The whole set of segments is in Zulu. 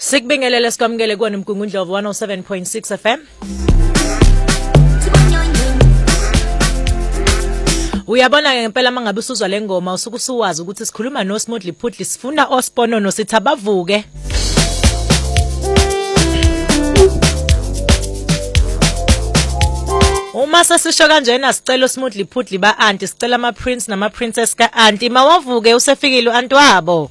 Sikubingelele sikwamukele kuwona uMgungundlovu 107.6 FM. Uyabona ngempela mangabe usuzwa lengoma usuke usuwazi ukuthi sikhuluma noSmoothly Phudli sifuna osponono sithi abavuke. Uma sasisho kanjena sicela uSmoothly Phudli ba auntie sicela ama prince nama princess ka auntie mawavuke usefikile uanti wabo.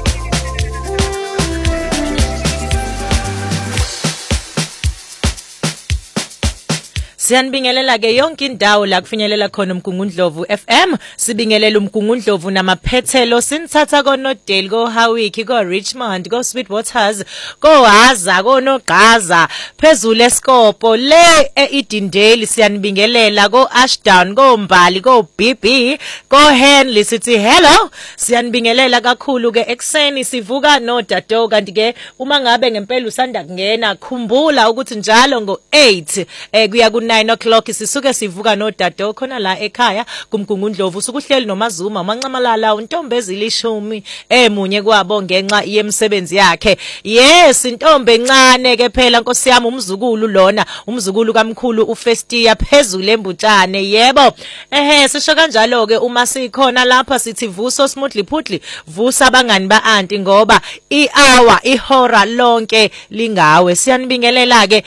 Siyanibingelela ke yonke indawo la kufinyelela khona uMgungundlovu FM. Sibingelela uMgungundlovu namaphethelo sinithatha koNodale, ko Hawiki, ko Richmond, ko Sweetwaters, ko Haza, ko Nogqaza, phezulu eSkopo le eIdindeli siyanibingelela, ko Ashdown, ko Mbali, ko BB, ko Henley sithi hello. Siyanibingelela kakhulu ke ekseni sivuka no Dato kanti ke uma ngabe ngempela usanda kungena khumbula ukuthi njalo ngo8 kuya ku9 o'clock sisuke sivuka no Dato khona la ekhaya kuMgungundlovu usukuhleli noMazuma uMancamalala untombi ezilishumi emunye kwabo ngenxa yemisebenzi yakhe. Yes intombi encane ke phela Nkosi yami umzukulu lona umzukulu kaMkhulu uFestia phezulu embutshane yebo. Sisho kanjalo ke uma sikhona lapha sithi vuso Smoothly Phudli vusa abangani ba auntie ngoba i-hour ihora lonke lingawe. Siyanibingelela ke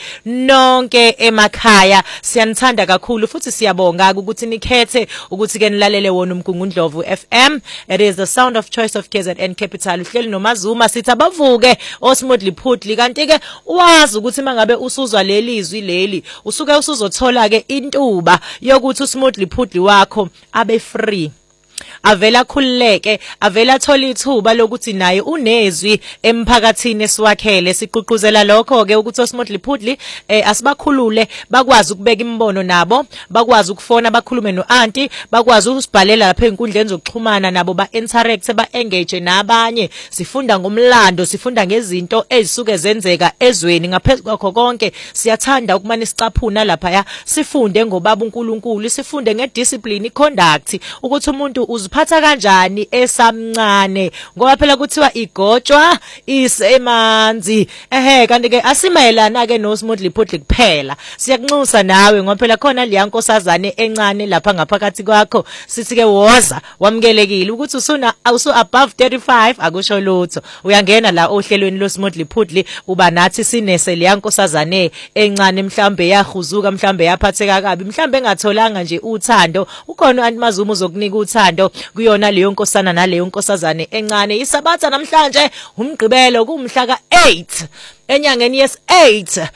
nonke emakhaya. Siyanithanda kakhulu futhi siyabonga ukuthi nikhethe ukuthi ke nilalele wona uMgungundlovu FM. It is the sound of choice of KZN Capital. Uhleli noMazuma sithi abavuke oSmoothly Phudli kanti ke wazi ukuthi mangabe usuzwa lelizwi leli usuke usuzothola ke intuba yokuthi uSmoothly Phudli wakho abe free. Avela khuleke avela thola ithuba lokuthi naye unezwi emphakathini esiwakhele siququzela lokho ke ukuthi uSmoothly Phudli asibakhulule bakwazi ukubeka imbono nabo bakwazi ukufona bakhulume noauntie bakwazi ukusibhalela lapha enkundleni zokuxhumana nabo ba interact ba engage nabanye sifunda ngomlando sifunda ngezinto ezisuke zenzeka ezweni ngaphezulu kwakho konke siyathanda ukumane sicaphuna lapha ya sifunde ngobaba uNkulunkulu sifunde ngediscipline iconduct ukuthi umuntu uziphatha kanjani esamncane ngoba phela kuthiwa igotshwa isemanzi kanti ke asimayelana ke noSmoothly Phudli kuphela siyakunxusa nawe ngoba phela khona leya nkosazane encane lapha ngaphakathi kwakho sithi ke woza wamkelekile ukuthi usu above 35 akusho lutho uyangena la ohlelweni loSmoothly Phudli uba nathi sinese leya nkosazane encane mhlambe yahuzuka mhlambe yaphatheka kabi mhlambe engatholanga nje uthando ukhona uMazuma uzokunika uthando kuyona leyo nkosana naleyo nkosazane encane isabatha namhlanje umgqibelo kumhla ka8 enyangeni yes8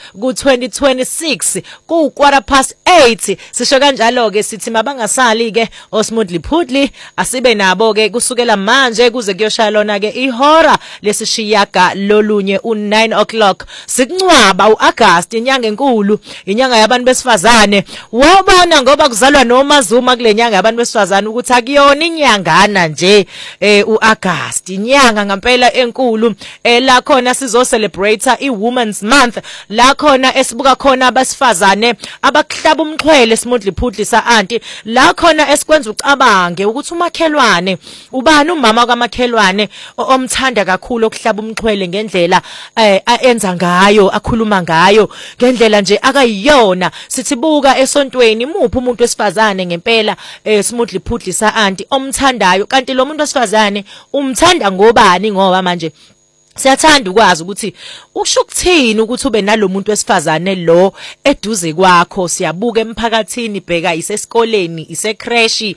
ku2026 ku 8:15 sisho kanjalo ke sithi mabangasali ke oSmoothly Phudli asibe nabo ke kusukela manje kuze kuyoshaya lona ke ihora lesishiyaga lolunye u9 o'clock sikuncwaba uAugust inyanga enkulu inyanga yabantu besifazane wabona ngoba kuzalwa noMazuma kulenyanga yabantu besifazane ukuthi akuyona inyangana nje uAugust inyanga ngempela enkulu la khona sizo celebrate iWomen's Month la khona esibuka khona abasifazane abakuhlaba umxhwele Smoothly Phudli sa auntie la khona esikwenza ucabange ukuthi umakhelwane ubani umama kamakhelwane omthanda kakhulu okuhlaba umxhwele ngendlela enza ngayo akhuluma ngayo ngendlela nje akayiyona sithi buka esontweni muphi umuntu wesifazane ngempela Smoothly Phudli sa auntie omthandayo kanti lo muntu wesifazane umthanda ngobani ngoba manje siyathanda ukwazi ukuthi usho ukuthini ukuthi ube nalomuntu wesifazane lo eduze kwakho siyabuka emphakathini bheka isesikoleni isecreshi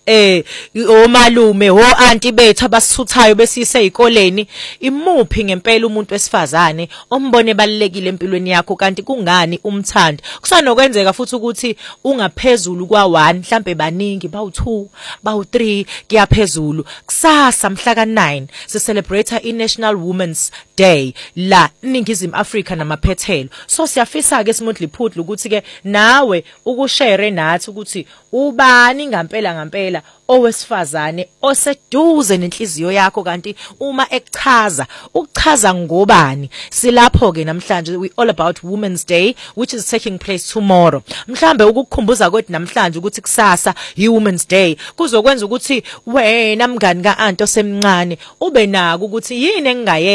omalume auntie bethu abasithuthayo besise ezikoleni imuphi ngempela umuntu wesifazane ombone balekile empilweni yakho kanti kungani umthanda kusanokwenzeka futhi ukuthi ungaphezulu kwa1 mhlambe baningi bawu2 bawu3 kuyaphezulu kusasa mhla ka9 si celebrate iNational Women's Day la Ningizimu Afrika namaphethelo so siyafisa ke Smoothly Phudli ukuthi ke nawe ukushare nathi ukuthi ubani ngampela owesifazane oseduze nenhliziyo yakho kanti uma ukuchaza ngobani silapho ke namhlanje we all about Women's Day which is taking place tomorrow mhlambe ukukukhumbuza kwethu namhlanje ukuthi kusasa iWomen's Day kuzokwenza ukuthi wena mngani kaAnti osemncane ube nako ukuthi yini engaye